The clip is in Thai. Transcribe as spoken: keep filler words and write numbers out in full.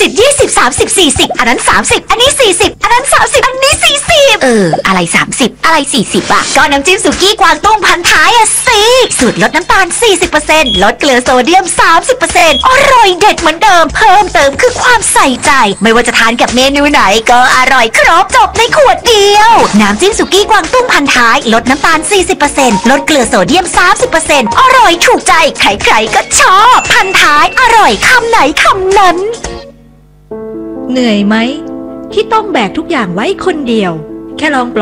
สิบ ยี่สิบ สามสิบ สี่สิบอันนั้นสามสิบอันนี้สี่สิบอันนั้นสามสิบอันนี้สี่สิบเอออะไรสามสิบอะไรสี่สิบอ่ะก็น้ำจิ้มสุกี้กวางตุ้งพันท้ายอะสิสูตรลดน้ำตาล สี่สิบเปอร์เซ็นต์ ลดเกลือโซเดียม สามสิบเปอร์เซ็นต์ อร่อยเด็ดเหมือนเดิมเพิ่มเติมคือความใส่ใจไม่ว่าจะทานกับเมนูไหนก็อร่อยครบจบในขวดเดียวน้ำจิ้มสุกี้กวางตุ้งพันท้ายลดน้ำตาล สี่สิบเปอร์เซ็นต์ ลดเกลือโซเดียม สามสิบเปอร์เซ็นต์ อร่อยถูกใจใครๆก็ชอบพันท้ายอร่อยคำไหนคำนั้นเหนื่อยไหมที่ต้องแบกทุกอย่างไว้คนเดียวแค่ลองปล่อย